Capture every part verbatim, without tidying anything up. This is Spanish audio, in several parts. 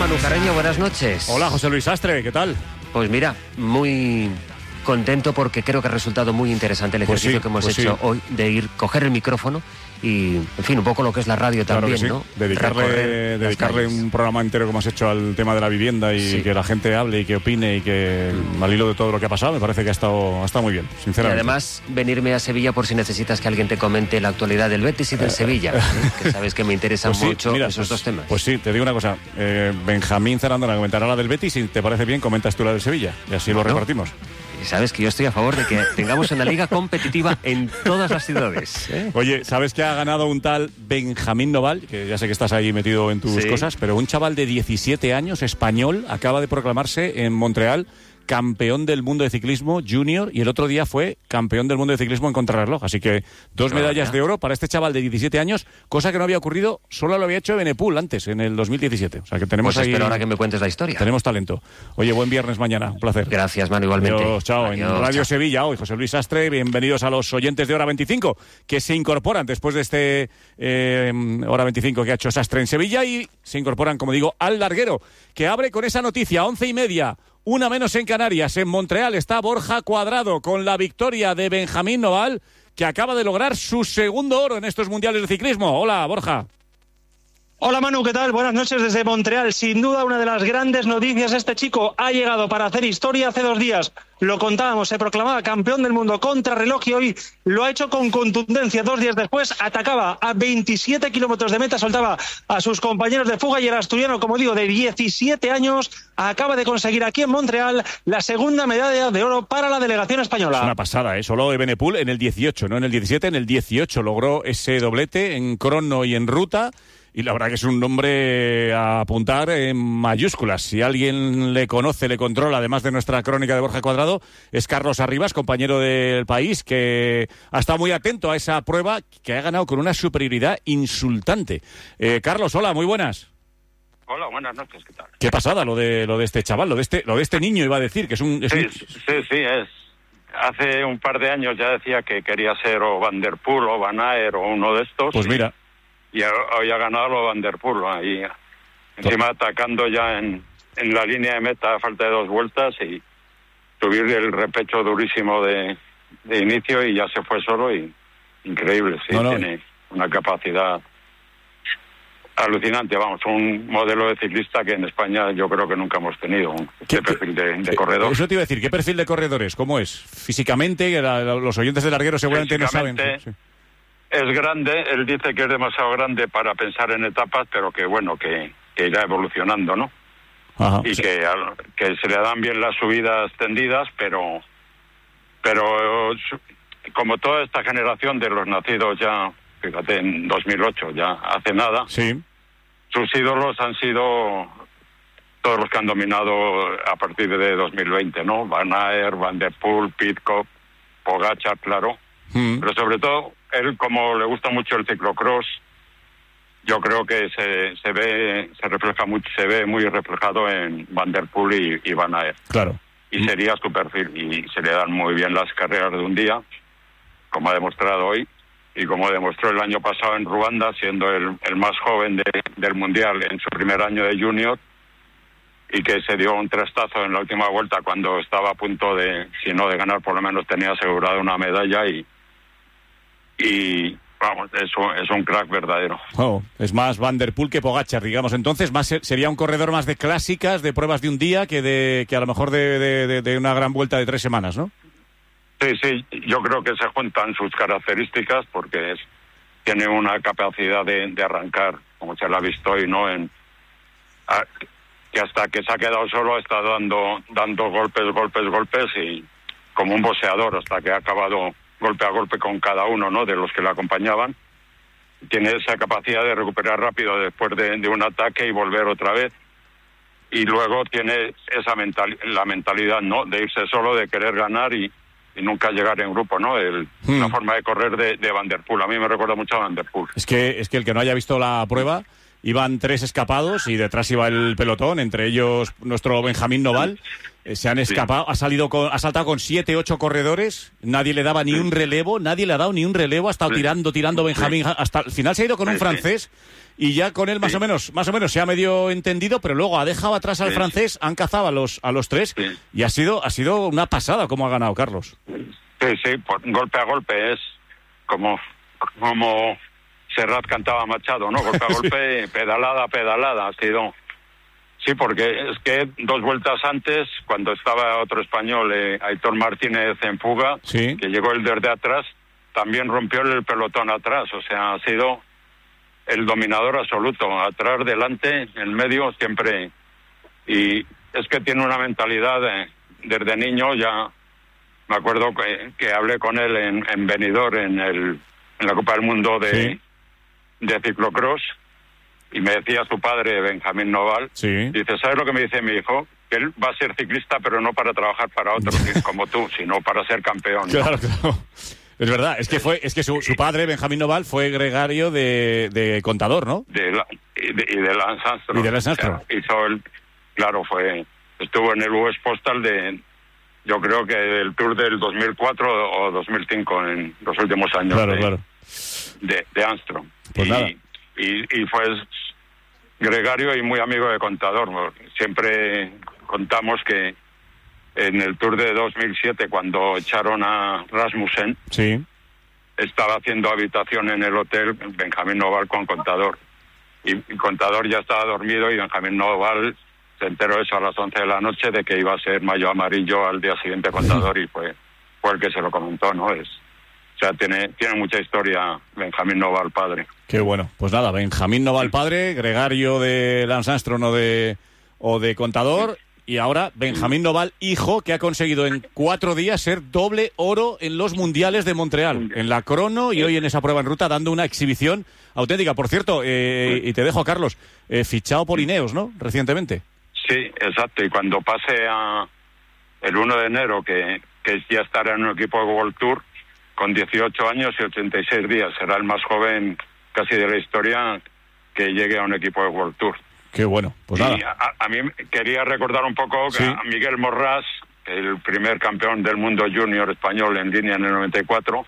Manu Carreño, buenas noches. Hola, José Luis Sastre, ¿qué tal? Pues mira, muy contento porque creo que ha resultado muy interesante el ejercicio pues sí, que hemos pues hecho sí. hoy de ir, coger el micrófono y, en fin, un poco lo que es la radio claro también, que sí. ¿no? Dedicarle, dedicarle un programa entero como has hecho al tema de la vivienda y sí. que la gente hable y que opine y que mm. al hilo de todo lo que ha pasado me parece que ha estado, ha estado muy bien, sinceramente. Y además venirme a Sevilla por si necesitas que alguien te comente la actualidad del Betis y del eh, Sevilla, ¿eh? que sabes que me interesan pues sí, mucho mira, esos pues, dos temas. Pues sí, te digo una cosa, eh, Benjamín Zarandona comentará la del Betis y te parece bien comentas tú la del Sevilla y así lo ¿no? repartimos. Sabes que yo estoy a favor de que tengamos una liga competitiva en todas las ciudades, ¿eh? Oye, ¿sabes que ha ganado un tal Benjamín Noval? Que ya sé que estás ahí metido en tus sí. cosas, pero un chaval de diecisiete años, español, acaba de proclamarse en Montreal campeón del mundo de ciclismo junior y el otro día fue campeón del mundo de ciclismo en contrarreloj. Así que dos medallas de oro para este chaval de diecisiete años, cosa que no había ocurrido, solo lo había hecho Benepul antes, en el dos mil diecisiete. O sea que tenemos pues ahí... espero ahora que me cuentes la historia. Tenemos talento. Oye, buen viernes mañana, un placer. Gracias, Manu, igualmente. Adiós, chao. Adiós, en Radio chao. Sevilla hoy, José Luis Sastre, bienvenidos a los oyentes de Hora veinticinco, que se incorporan después de este eh, Hora veinticinco que ha hecho Sastre en Sevilla y se incorporan, como digo, al larguero, que abre con esa noticia, once y media. Una menos en Canarias. En Montreal está Borja Cuadrado con la victoria de Benjamín Noval, que acaba de lograr su segundo oro en estos mundiales de ciclismo. Hola, Borja. Hola Manu, ¿qué tal? Buenas noches desde Montreal. Sin duda una de las grandes noticias, este chico ha llegado para hacer historia hace dos días. Lo contábamos, se proclamaba campeón del mundo contrarreloj y hoy lo ha hecho con contundencia. Dos días después atacaba a veintisiete kilómetros de meta, soltaba a sus compañeros de fuga y el asturiano, como digo, de diecisiete años, acaba de conseguir aquí en Montreal la segunda medalla de oro para la delegación española. Es una pasada, ¿eh? Solo Evenepoel en el dieciocho, no en el diecisiete, en el dieciocho logró ese doblete en crono y en ruta. Y la verdad que es un nombre a apuntar en mayúsculas. Si alguien le conoce, le controla, además de nuestra crónica de Borja Cuadrado, es Carlos Arribas, compañero del País, que ha estado muy atento a esa prueba, que ha ganado con una superioridad insultante. Eh, Carlos, hola, muy buenas. Hola, buenas noches, ¿qué tal? Qué pasada lo de lo de este chaval, lo de este lo de este niño, iba a decir, que es un... Es sí, un... sí, sí, es. Hace un par de años ya decía que quería ser o Van der Poel o Van Aert o uno de estos. Pues mira... Y hoy ha ganado lo Van der Poel, ahí encima atacando ya en, en la línea de meta a falta de dos vueltas y subir el repecho durísimo de, de inicio y ya se fue solo y increíble, sí, no, no. Tiene una capacidad alucinante, vamos, un modelo de ciclista que en España yo creo que nunca hemos tenido, este perfil de, de corredor. Eso te iba a decir, ¿qué perfil de corredores? ¿Cómo es? Físicamente, los oyentes del larguero seguramente no saben. Sí. Es grande, él dice que es demasiado grande para pensar en etapas, pero que bueno, que, que irá evolucionando, ¿no? Ajá, y sí. que, que se le dan bien las subidas tendidas, pero pero como toda esta generación de los nacidos ya, fíjate, en dos mil ocho, ya hace nada, sí. Sus ídolos han sido todos los que han dominado a partir de dos mil veinte, ¿no? Van Aert, Van der Poel, Pidcock, Pogačar, claro, mm. pero sobre todo él, como le gusta mucho el ciclocross, yo creo que se se ve se refleja mucho, se ve muy reflejado en Van der Poel y, y Van Aert. Claro. Y sería su perfil y se le dan muy bien las carreras de un día, como ha demostrado hoy y como demostró el año pasado en Ruanda, siendo el, el más joven de, del mundial en su primer año de junior, y que se dio un trastazo en la última vuelta cuando estaba a punto de, si no de ganar, por lo menos tenía asegurada una medalla y y vamos, eso es un crack verdadero. Oh, es más Van der Poel que Pogačar, digamos. Entonces más sería un corredor más de clásicas, de pruebas de un día, que de que a lo mejor de, de, de una gran vuelta de tres semanas, ¿no? Sí, sí, yo creo que se juntan sus características porque es, tiene una capacidad de, de arrancar, como se la ha visto hoy, ¿no? En, a, que hasta que se ha quedado solo está dando dando golpes, golpes, golpes y como un boxeador hasta que ha acabado golpe a golpe con cada uno, ¿no?, de los que le acompañaban. Tiene esa capacidad de recuperar rápido después de, de un ataque y volver otra vez. Y luego tiene esa mental, la mentalidad, ¿no?, de irse solo, de querer ganar y, y nunca llegar en grupo, ¿no? El, hmm. La forma de correr de, de Van der Poel. A mí me recuerda mucho a Van der Poel. Es que, es que el que no haya visto la prueba... iban tres escapados y detrás iba el pelotón, entre ellos nuestro Benjamín Noval. Eh, se han escapado, sí. ha salido con, ha saltado con siete, ocho corredores, nadie le daba ni un relevo, nadie le ha dado ni un relevo, ha estado tirando, tirando Benjamín, hasta el final se ha ido con un francés y ya con él más o menos, más o menos se ha medio entendido, pero luego ha dejado atrás al francés, han cazado a los, a los tres y ha sido, ha sido una pasada como ha ganado Carlos. Sí, sí, por, golpe a golpe es como, como Serrat cantaba Machado, ¿no? Golpe a golpe, sí. pedalada a pedalada ha sido. Sí, porque es que dos vueltas antes, cuando estaba otro español, eh, Aitor Martínez en fuga, sí. que llegó el desde atrás, también rompió el pelotón atrás. O sea, ha sido el dominador absoluto. Atrás, delante, en medio, siempre. Y es que tiene una mentalidad de, desde niño ya. Me acuerdo que, que hablé con él en, en Benidorm, en, el, en la Copa del Mundo de, sí. de ciclocross. Y me decía su padre, Benjamín Noval, sí. dice, ¿sabes lo que me dice mi hijo? Que él va a ser ciclista, pero no para trabajar para otros, como tú, sino para ser campeón. ¿No? Claro, claro. Es verdad, es que fue, es que su, su padre, Benjamín Noval, fue gregario de, de contador, ¿no? De la, y, de, y de Lance Armstrong. Y de Lance Armstrong. O sea, hizo el, claro, fue, estuvo en el U S Postal de, yo creo que el Tour del dos mil cuatro o dos mil cinco, en los últimos años claro, de, claro. de, de Armstrong. Pues y, nada. Y, y fue gregario y muy amigo de contador. Siempre contamos que en el Tour de dos mil siete, cuando echaron a Rasmussen, sí. estaba haciendo habitación en el hotel Benjamín Noval con contador. Y, y contador ya estaba dormido y Benjamín Noval se enteró eso a las once de la noche de que iba a ser mayo amarillo al día siguiente contador y fue, fue el que se lo comentó, ¿no? Es, o sea, tiene, tiene mucha historia Benjamín Noval padre. Qué bueno. Pues nada, Benjamín Noval padre, gregario de Lance Armstrong o de, o de contador, y ahora Benjamín Noval hijo, que ha conseguido en cuatro días ser doble oro en los mundiales de Montreal, en la crono y hoy en esa prueba en ruta, dando una exhibición auténtica. Por cierto, eh, y te dejo, Carlos, eh, fichado por Ineos, ¿no? Recientemente. Sí, exacto. Y cuando pase a el uno de enero, que, que ya estará en un equipo de World Tour, con dieciocho años y ochenta y seis días. Será el más joven casi de la historia que llegue a un equipo de World Tour. Qué bueno, pues nada. Y a, a mí quería recordar un poco que sí. a Miguel Morrás, el primer campeón del mundo junior español en línea en el noventa y cuatro,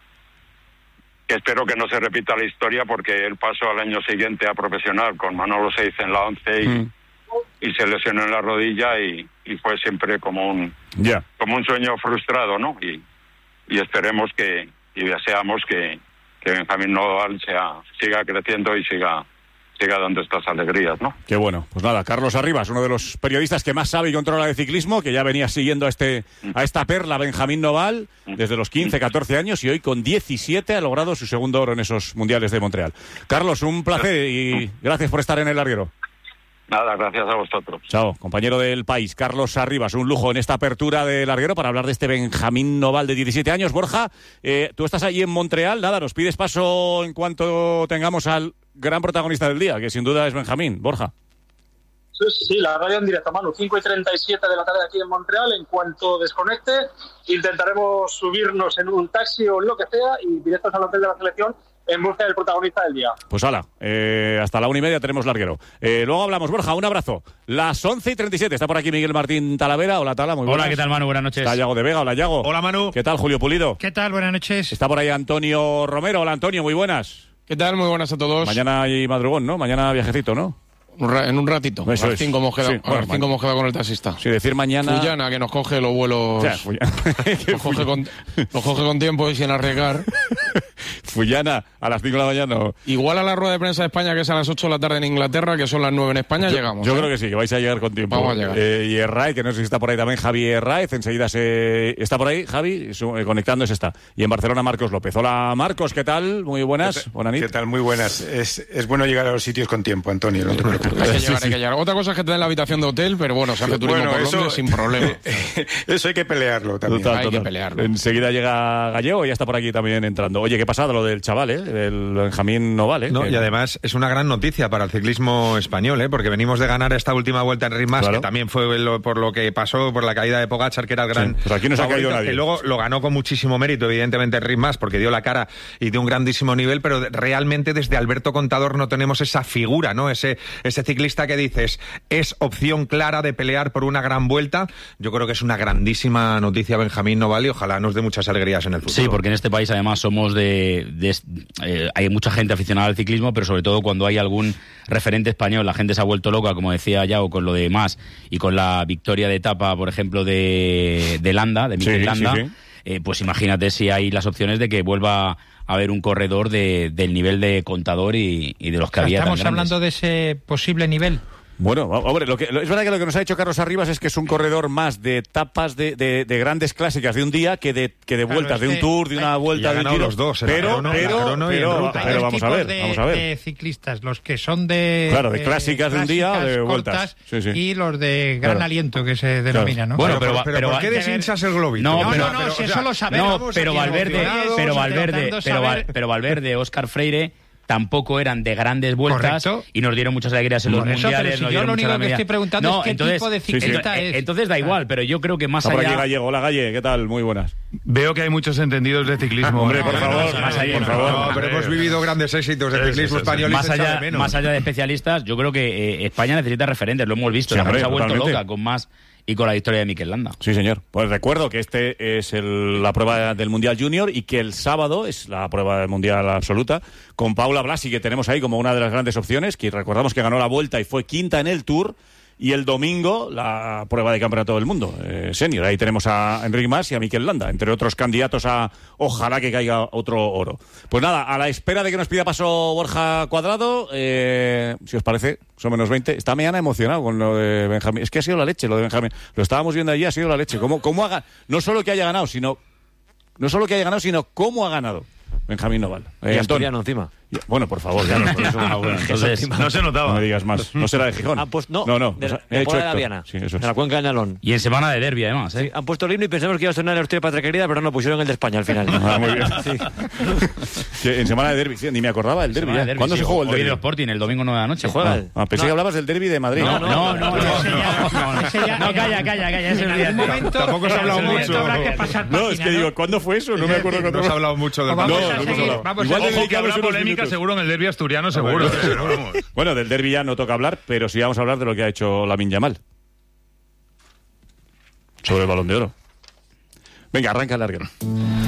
que espero que no se repita la historia porque él pasó al año siguiente a profesional con Manolo Seiz en la once y, mm. y se lesionó en la rodilla y, y fue siempre como un, yeah. como un sueño frustrado, ¿no? Y, y esperemos que, y deseamos que, que Benjamín Noval sea, siga creciendo y siga, siga dando estas alegrías, ¿no? Qué bueno. Pues nada, Carlos Arribas, uno de los periodistas que más sabe y controla de ciclismo, que ya venía siguiendo a, este, a esta perla Benjamín Noval desde los quince, catorce años y hoy con diecisiete ha logrado su segundo oro en esos mundiales de Montreal. Carlos, un placer y gracias por estar en el larguero. Nada, gracias a vosotros. Chao, compañero del País, Carlos Arribas, un lujo en esta apertura de larguero para hablar de este Benjamín Noval de diecisiete años. Borja, eh, tú estás allí en Montreal, nada, nos pides paso en cuanto tengamos al gran protagonista del día, que sin duda es Benjamín. Borja. Sí, sí, la radio en directo, Manu, cinco y treinta y siete de la tarde aquí en Montreal. En cuanto desconecte, intentaremos subirnos en un taxi o lo que sea y directos al hotel de la selección en busca del protagonista del día. Pues hala, eh, hasta la una y media tenemos larguero. Eh, luego hablamos, Borja, un abrazo. Las once y treinta y siete, está por aquí Miguel Martín Talavera. Hola, Tala, muy buenas. Hola, ¿qué tal, Manu? Buenas noches. Está Yago de Vega, hola, Yago. Hola, Manu. ¿Qué tal, Julio Pulido? ¿Qué tal? Buenas noches. Está por ahí Antonio Romero. Hola, Antonio, muy buenas. ¿Qué tal? Muy buenas a todos. Mañana hay madrugón, ¿no? Mañana viajecito, ¿no? En un ratito. Eso a las cinco hemos quedado, sí, bueno, cinco hemos quedado con el taxista. Sí, decir mañana... Fullana, que nos coge los vuelos... O sea, Fullana. nos, coge con, nos coge con tiempo y sin arriesgar. Fullana, a las cinco de la mañana. No. Igual a la rueda de prensa de España, que es a las ocho de la tarde en Inglaterra, que son las nueve en España, yo, llegamos. Yo ¿eh? creo que sí, que vais a llegar con tiempo. Vamos a llegar. Eh, y Herraiz, que no sé si está por ahí también, Javi Herraiz, enseguida se... ¿Está por ahí, Javi? Su... Eh, conectándose está. Y en Barcelona, Marcos López. Hola, Marcos, ¿qué tal? Muy buenas. ¿Qué, Buenas ¿Qué tal? Muy buenas. Es, es bueno llegar a los sitios con tiempo, Antonio, no te preocupes. Hay que llegar, hay que llegar. Otra cosa es que te den la habitación de hotel, pero bueno, se hace turismo Bueno, por eso- Londres sin problema. Eso hay que pelearlo también. Total, Hay total. que pelearlo. Enseguida llega Gallego y ya está por aquí también entrando. Oye, qué pasada lo del chaval, ¿eh? El Benjamín Noval, ¿eh? No, Que- y además es una gran noticia para el ciclismo español, ¿eh? Porque venimos de ganar esta última vuelta en Ritmas, Claro. que también fue lo- por lo que pasó, por la caída de Pogačar, que era el gran Sí, pues aquí no se ha favorito, caído nadie. que luego lo ganó con muchísimo mérito, evidentemente, en Ritmas, porque dio la cara y de un grandísimo nivel, pero realmente desde Alberto Contador no tenemos esa figura, ¿no? Ese, ese ciclista que dices, es opción clara de pelear por una gran vuelta. Yo creo que es una grandísima noticia Benjamín Noval y ojalá nos dé muchas alegrías en el futuro. Sí, porque en este país además somos de... de- eh, hay mucha gente aficionada al ciclismo, pero sobre todo cuando hay algún referente español, la gente se ha vuelto loca, como decía Yao, con lo de Mas y con la victoria de etapa, por ejemplo, de, de Landa, de Mikel Sí, Landa, sí, sí. eh, pues imagínate si hay las opciones de que vuelva a haber un corredor de, del nivel de Contador y, y de los que O sea, había tan estamos grandes. hablando de ese posible nivel. Bueno, hombre, lo que, lo- es verdad que lo que nos ha hecho Carlos Arribas es que es un corredor más de etapas de, de, de grandes clásicas de un día que de, que de Claro, vueltas, es de un que tour, de una hay- vuelta y ha de un ganado giro. los dos, en la pero, crono, en la pero, crono y en pero, ruta. Hay pero dos vamos a tipos ver, de, vamos a ver. de ciclistas, los que son de... Claro, de eh, clásicas de un día, clásicas de vueltas. cortas, Sí, sí. y los de gran Claro. aliento, que se denomina, ¿no? Bueno, pero, pero- pero, pero- ¿por qué pero- deshinchas el globito? No, No, pero- no, no, si eso lo sabemos. No, estamos pero aquí Valverde, emocionados, pero Valverde, intentando pero, Val- saber- pero Valverde, Óscar Freire tampoco eran de grandes vueltas. Correcto. y nos dieron muchas alegrías en los Por eso, pero mundiales. si nos yo dieron lo muchas único que alegrías. estoy preguntando No, es qué entonces- tipo de sí, sí. ciclista ento- es. Entonces da igual, pero yo creo que más Está por aquí allá... Gallego. Hola, Galle, ¿qué tal? Muy buenas. Veo que hay muchos entendidos de ciclismo. Hombre, por No, favor, no, más allá, por no, favor. No, pero hemos vivido grandes éxitos de Eso, ciclismo eso, eso. español y más se echa allá, de menos. más allá de especialistas, yo creo que eh, España necesita referentes, lo hemos visto. Sí, La hombre, gente se ha vuelto totalmente. loca con Mas y con la victoria de Mikel Landa. Sí, señor. Pues recuerdo que este es el- la prueba del Mundial Junior y que el sábado es la prueba del Mundial absoluta con Paula Blasi, que tenemos ahí como una de las grandes opciones, que recordamos que ganó la Vuelta y fue quinta en el Tour. Y el domingo, la prueba de campeonato del mundo, eh, senior. Ahí tenemos a Enric Mas y a Mikel Landa, entre otros candidatos a ojalá que caiga otro oro. Pues nada, a la espera de que nos pida paso Borja Cuadrado, eh, si os parece, son menos veinte. Está mañana emocionado con lo de Benjamín. Es que ha sido la leche lo de Benjamín. Lo estábamos viendo allí, ha sido la leche. ¿Cómo, cómo haga, no solo que haya ganado, sino no solo que haya ganado, sino cómo ha ganado Benjamín Noval. Y asturiano encima. Bueno, por favor, ya no, por eso- Ah, bueno, entonces, No se no notaba. me digas más. No será de Gijón. Ah, pues no, no, no. de, o sea, de me ha dicho Puebla de la Héctor. Viana, Sí, eso es. de la cuenca de Nalón. y en semana de derbi, además. ¿eh? Sí, han puesto el himno y pensamos que iba a sonar el Hostia Patria Querida, pero no, pusieron el de España al final. Ah, muy bien. Que en semana de derbi, sí, ni me acordaba del derbi. Semana de ya. derbi, ¿Cuándo sí, se jugó el Oviedo derbi? Sporting el domingo nueve de la noche. Se juega Ah, el- ah, pensé no. que hablabas del derbi de Madrid. No, no, no, no, Ese ya- no, no, ese ya- no, calla, calla, calla, ese En día, algún tío. momento, Tampoco se ha en hablado algún momento mucho. habrá que pasar No, es página, que ¿no? digo, ¿cuándo fue eso? No me acuerdo cuándo No se ha fue. hablado mucho del Pues vamos No, a no hemos seguir, hablado. vamos a Igual seguir. Ojo, que dedicamos habrá unos polémica minutos. seguro en el derbi asturiano, seguro. seguro. Bueno, del derbi ya no toca hablar, pero sí vamos a hablar de lo que ha hecho Lamine Yamal. Sobre el Balón de Oro. Venga, arranca el larguero.